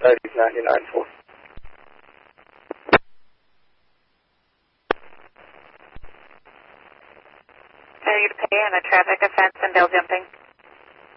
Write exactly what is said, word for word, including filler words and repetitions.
Mercedes ninety-nine four. Failure to pay on a traffic offense and bill jumping.